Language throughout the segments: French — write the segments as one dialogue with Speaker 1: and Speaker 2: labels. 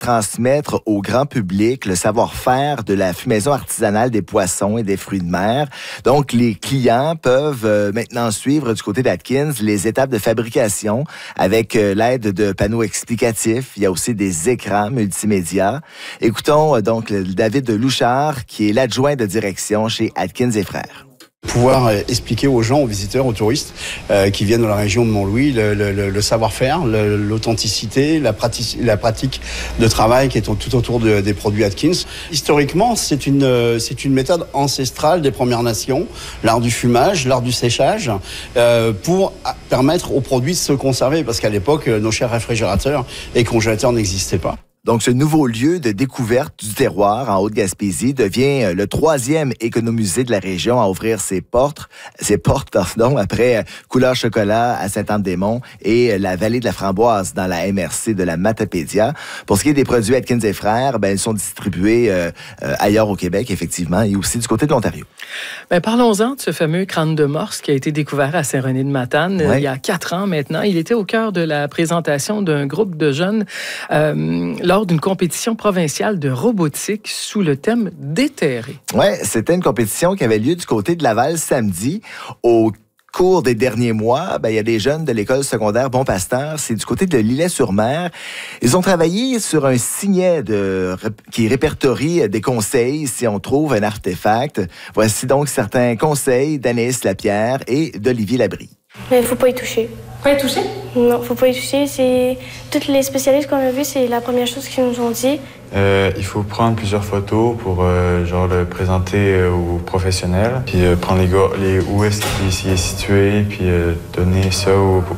Speaker 1: transmettre au grand public le savoir-faire de la fumaison artisanale des poissons et des fruits de mer. Donc, les clients peuvent maintenant suivre du côté d'Atkins les étapes de fabrication avec l'aide de panneaux explicatifs. Il y a aussi des écrans multimédia. Écoutons donc David Louchard, qui est l'adjoint de direction chez Atkins et Frères.
Speaker 2: Pouvoir expliquer aux gens, aux visiteurs, aux touristes qui viennent de la région de Mont-Louis le savoir-faire, l'authenticité, la pratique de travail qui est tout autour des produits Atkins. Historiquement, c'est une méthode ancestrale des Premières Nations, l'art du fumage, l'art du séchage, pour permettre aux produits de se conserver, parce qu'à l'époque, nos chers réfrigérateurs et congélateurs n'existaient pas.
Speaker 1: Donc, ce nouveau lieu de découverte du terroir en Haute-Gaspésie devient le 3e économusée de la région à ouvrir ses portes, après Couleur Chocolat à Sainte-Anne-des-Monts et la Vallée de la Framboise dans la MRC de la Matapédia. Pour ce qui est des produits Atkins et Frères, ils sont distribués ailleurs au Québec, effectivement, et aussi du côté de l'Ontario.
Speaker 3: Parlons-en de ce fameux crâne de morse qui a été découvert à Saint-René-de-Matane il y a 4 ans maintenant. Il était au cœur de la présentation d'un groupe de jeunes lors d'une compétition provinciale de robotique sous le thème déterré.
Speaker 1: Oui, c'était une compétition qui avait lieu du côté de Laval samedi. Au cours des derniers mois, il y a des jeunes de l'école secondaire Bon Pasteur, c'est du côté de l'Îlet-sur-Mer. Ils ont travaillé sur un signet qui répertorie des conseils si on trouve un artefact. Voici donc certains conseils d'Anaïs Lapierre et d'Olivier Labrie.
Speaker 4: Il ne faut pas y toucher.
Speaker 5: Pas y toucher?
Speaker 4: Non, il ne faut pas y toucher. C'est... Tous les spécialistes qu'on a vus, c'est la première chose qu'ils nous ont dit.
Speaker 6: Il faut prendre plusieurs photos pour le présenter aux professionnels, puis prendre où est-ce qu'il est situé, puis donner ça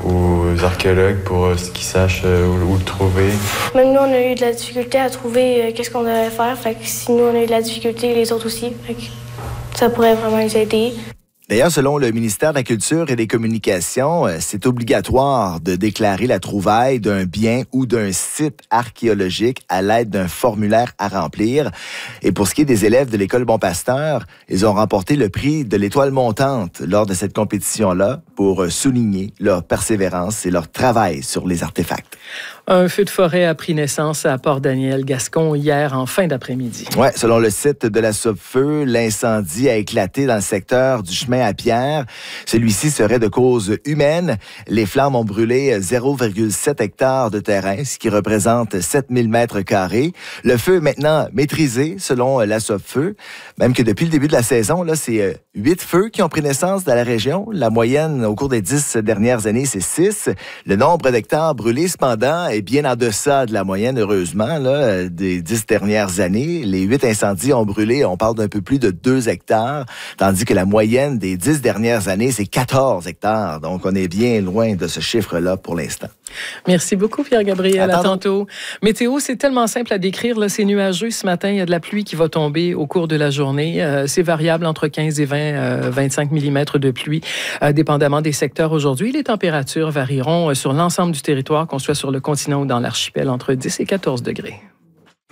Speaker 6: aux archéologues pour qu'ils sachent où le trouver.
Speaker 4: Même nous, on a eu de la difficulté à trouver qu'est-ce qu'on devait faire. Fait que si nous, on a eu de la difficulté, les autres aussi. Fait que ça pourrait vraiment les aider.
Speaker 1: D'ailleurs, selon le ministère de la Culture et des Communications, c'est obligatoire de déclarer la trouvaille d'un bien ou d'un site archéologique à l'aide d'un formulaire à remplir. Et pour ce qui est des élèves de l'École Bon Pasteur, ils ont remporté le prix de l'Étoile montante lors de cette compétition-là pour souligner leur persévérance et leur travail sur les artefacts.
Speaker 3: Un feu de forêt a pris naissance à Port-Daniel-Gascon hier en fin d'après-midi.
Speaker 1: Oui, selon le site de la Sopfeu, l'incendie a éclaté dans le secteur du chemin à Pierre. Celui-ci serait de cause humaine. Les flammes ont brûlé 0,7 hectares de terrain, ce qui représente 7000 mètres carrés. Le feu est maintenant maîtrisé, selon la Sopfeu. Même que depuis le début de la saison, là, c'est 8 feux qui ont pris naissance dans la région. La moyenne au cours des 10 dernières années, c'est 6. Le nombre d'hectares brûlés, cependant, est bien en deçà de la moyenne, heureusement, là, des 10 dernières années. Les 8 incendies ont brûlé, on parle d'un peu plus de 2 hectares, tandis que la moyenne des 10 dernières années, c'est 14 hectares. Donc, on est bien loin de ce chiffre-là pour l'instant.
Speaker 3: Merci beaucoup, Pierre-Gabriel. À tantôt. Météo, c'est tellement simple à décrire. Là, c'est nuageux ce matin. Il y a de la pluie qui va tomber au cours de la journée. C'est variable entre 15 et 25 mm de pluie, dépendamment des secteurs aujourd'hui. Les températures varieront sur l'ensemble du territoire, qu'on soit sur le continent ou dans l'archipel, entre 10 et 14 degrés.